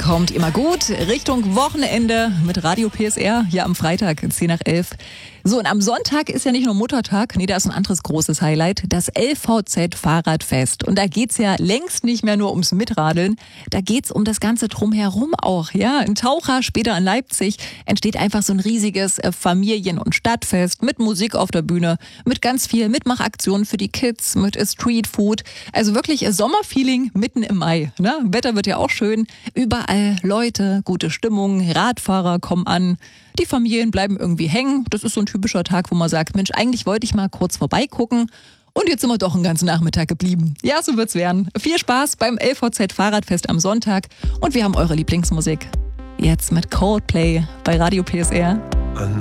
kommt immer gut Richtung Wochenende mit Radio PSR hier am Freitag 10 nach 11. So, und am Sonntag ist ja nicht nur Muttertag, nee, da ist ein anderes großes Highlight, das LVZ Fahrradfest. Und da geht's ja längst nicht mehr nur ums Mitradeln, da geht's um das Ganze drumherum auch, ja. In Taucher, später in Leipzig, entsteht einfach so ein riesiges Familien- und Stadtfest mit Musik auf der Bühne, mit ganz viel Mitmachaktionen für die Kids, mit Streetfood. Also wirklich Sommerfeeling mitten im Mai, ne? Wetter wird ja auch schön, überall Leute, gute Stimmung, Radfahrer kommen an. Die Familien bleiben irgendwie hängen. Das ist so ein typischer Tag, wo man sagt, Mensch, eigentlich wollte ich mal kurz vorbeigucken. Und jetzt sind wir doch einen ganzen Nachmittag geblieben. Ja, so wird's werden. Viel Spaß beim LVZ Fahrradfest am Sonntag. Und wir haben eure Lieblingsmusik. Jetzt mit Coldplay bei Radio PSR.